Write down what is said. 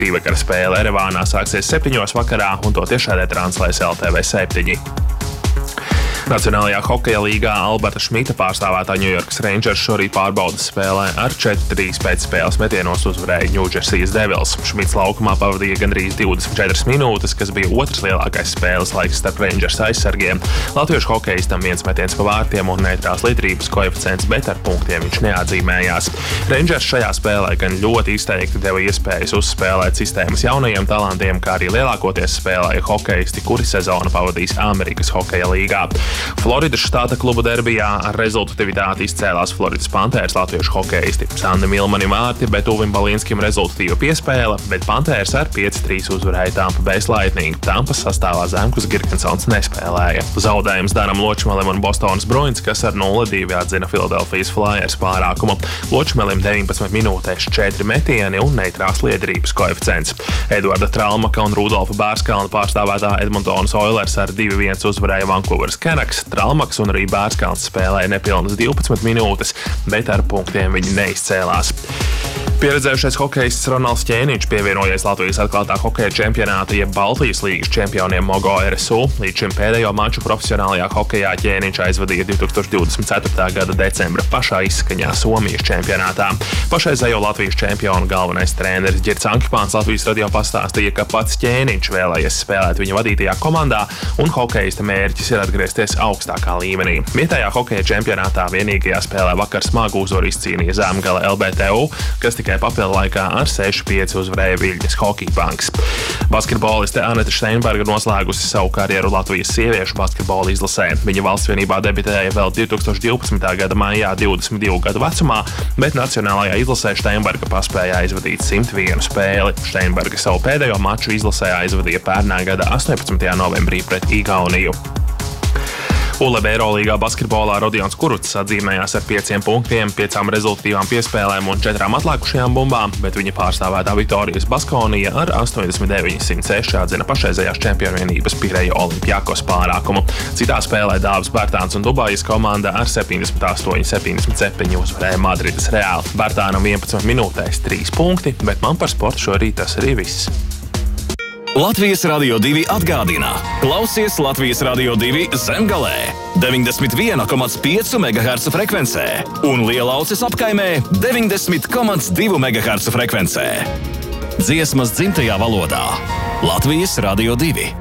Šīvakara spēle Erevānā sāksies 7 vakarā un to tiešādē translēs LTV 7. Nacionālajā hokeja līgā Alberta Šmita pārstāvētā Ņujorkas Rangers šorīt pārbaudas spēlē ar 4-3 pēcspēles metienos uzvarēja Ņūdžersijas Devils. Šmits laukumā pavadīja gandrīz 24 minūtes, kas bija otrs lielākais spēles laiks starp Rangers aizsargiem. Latviešu hokejistam viens metiens pa vārtiem un neitrās litrības koeficients, bet ar punktiem viņš neatzīmējās. Rangers šajā spēlē gan ļoti izteikti deva iespējas uzspēlēt sistēmas jaunajiem talantiem, kā arī lielākoties spēlēja hokejisti, kuri sezonu pavadīs Amerikas hokeja līgā. Floridas štāta klubu derbijā ar rezultatīvitāti izcēlās Floridas Panthers latviešu hokejisti. Sandim Ilmanim vārti, bet Uvim Balīnskim rezultatīva piespēle, bet Panthers ar 5-3 uzvarēja Tampa Bay Lightning. Tampas sastāvā Zemkus Girkensons nespēlēja. Zaudējums Daram Ločmelim un Bostonas Bruins, kas ar 0-2 atzina Philadelphijas Flyers pārākumu. Ločmelim 19 minūtēs 4 metieni un neitrās liederības koeficients. Eduarda Tralmaka un Rudolfa Bērskalna pārstāvētā Edmontonas Oilers ar 2-1 uzvarēja Vancouveras Canucks. Tralmaks un arī Bērskalns spēlēja nepilnas 12 minūtes, bet ar punktiem viņi neizcēlās. Pieredzējušais hokejists Ronalds Ķēniņš pievienojies Latvijas atklātā hokeja čempionāta jeb Baltijas līgas čempioniem Mogo RSU. Līdz šim pēdējo maču profesionālajā hokejā Ķēniņš aizvadīja 2024. gada decembra pašā izskaņā Somijas čempionātā. Pašreizējo Latvijas čempionu galvenais treneris Ģirds Ankipāns Latvijas radio pastāstīja, ka pats Ķēniņš vēlējies spēlēt viņa vadītajā komandā un hokejista mērķis ir atgriezties augstākā līmenī. Vietējā hokeja čempionātā vienīgajā spēlē vakar smagu uzvaru izcīnīja Zemgale LBTU, kas tikai papildu laikā ar 6-5 uzvarēja Viļņas Hokeja bankas. Basketboliste Aneta Steinberga noslēgusi savu karjeru Latvijas sieviešu basketbola izlasē. Viņa valstsvienībā debitēja vēl 2012. gada maijā 22 gadu vecumā, bet nacionālajā izlasē Steinberga paspēja aizvadīt 101 spēli. Steinberga savu pēdējo maču izlasē aizvadīja pērnā gada 18. novembrī pret Igauniju. ULEB Eirolīgā basketbolā Rodions Kurucs atzīmējās ar 5 punktiem, 5 rezultatīvām piespēlēm un 4 atlikušajām bumbām, bet viņa pārstāvētā Vitorijas Baskonija ar 89-106 atzina pašreizējās čempionvienības Pireja Olimpiakos pārākumu. Citā spēlē Dāvis Bērtāns un Dubajas komanda ar 78-77 uzvarēja Madrides Real. Bērtānam 11 minūtēs 3 punkti, bet man par sportu šorīt tas arī viss. Latvijas Radio 2 atgādina. Klausies Latvijas Radio 2 Zemgalē 91,5 MHz frekvencē un Lielauces apkaimē 90,2 MHz frekvencē. Dziesmas dzimtajā valodā. Latvijas Radio 2.